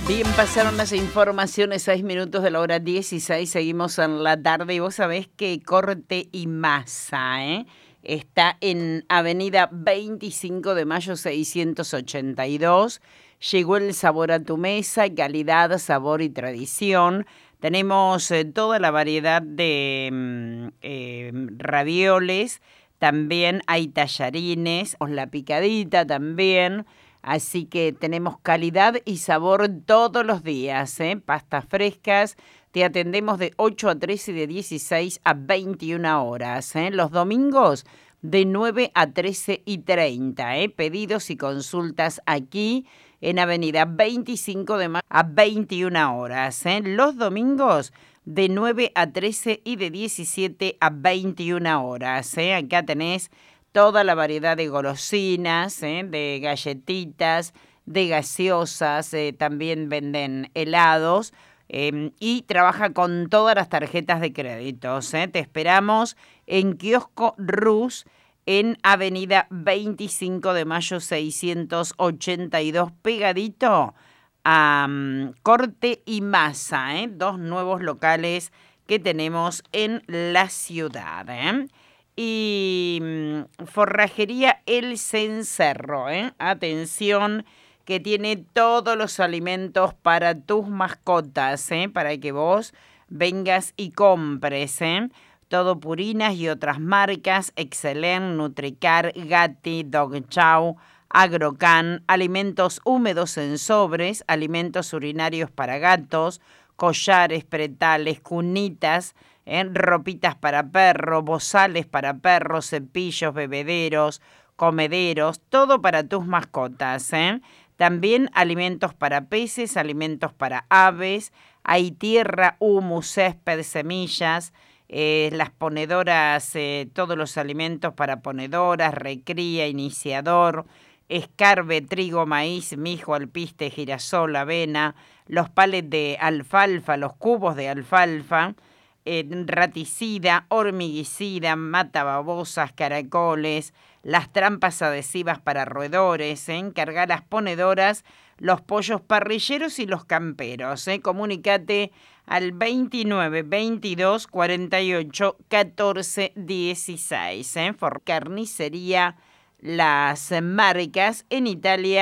Bien, pasaron las informaciones, 6 minutos de la hora 16, seguimos en la tarde y vos sabés que Corte y Masa, está en Avenida 25 de Mayo 682. Llegó el sabor a tu mesa, calidad, sabor y tradición. Tenemos toda la variedad de ravioles, también hay tallarines, la picadita también. Así que tenemos calidad y sabor todos los días, pastas frescas. Te atendemos de 8 a 13 y de 16 a 21 horas. Los domingos de 9 a 13:30. Pedidos y consultas aquí en Avenida 25 de Mayo a 21 horas. Los domingos de 9 a 13 y de 17 a 21 horas. Acá tenés toda la variedad de golosinas, de galletitas, de gaseosas, también venden helados y trabaja con todas las tarjetas de créditos. Te esperamos en Kiosco Rus, en Avenida 25 de Mayo 682, pegadito a Corte y Masa, dos nuevos locales que tenemos en la ciudad. Y Forrajería El Cencerro, atención, que tiene todos los alimentos para tus mascotas, para que vos vengas y compres, todo Purinas y otras marcas, Excelent, Nutricar, Gatti, Dog Chow, Agrocan, alimentos húmedos en sobres, alimentos urinarios para gatos, collares, pretales, cunitas, ropitas para perro, bozales para perros, cepillos, bebederos, comederos, todo para tus mascotas. También alimentos para peces, alimentos para aves, hay tierra, humus, césped, semillas, las ponedoras, todos los alimentos para ponedoras, recría, iniciador, escarbe, trigo, maíz, mijo, alpiste, girasol, avena, los palets de alfalfa, los cubos de alfalfa, raticida, hormiguicida, mata babosas, caracoles, las trampas adhesivas para roedores, encargar las ponedoras, los pollos parrilleros y los camperos. Comunicate al 29 22 48 14 16. Carnicería Las Marcas en Italia